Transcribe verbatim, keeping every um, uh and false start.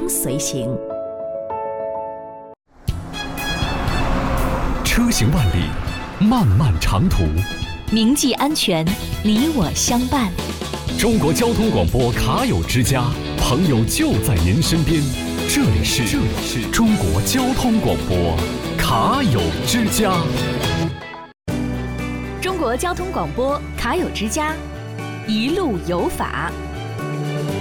相随行。 车行万里，漫漫长途， 铭记安全，你我相伴。 中国交通广播卡友之家，朋友就在您身边。这里是这里是中国交通广播卡友之家。 中国交通广播卡友之家，一路有法。